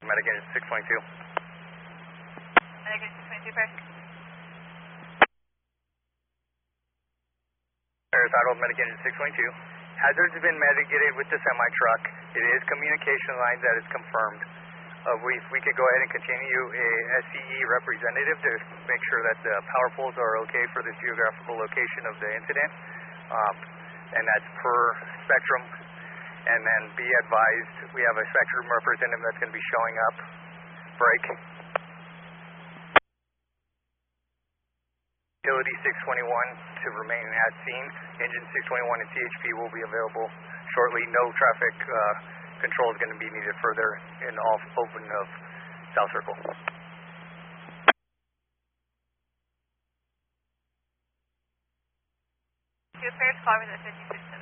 Medic engine 622. Medic engine 622, first. Paris Idle, Medic engine 622. Hazards have been mitigated with the semi-truck. It is communication lines that is confirmed. We could go ahead and continue a SCE representative to make sure that the power poles are okay for the geographical location of the incident. And that's per Spectrum. And then be advised, we have a Spectrum representative that's going to be showing up. Break. Utility 621 to remain at scene. Engine 621 and CHP will be available shortly. No traffic control is going to be needed further in all open of South Circle. Two pairs, call with the 56.